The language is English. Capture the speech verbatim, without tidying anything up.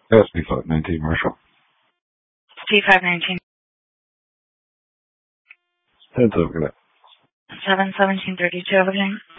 S B five nineteen, Marshall. P five nineteen. ten seven, good night. seven seventeen thirty-two, everything.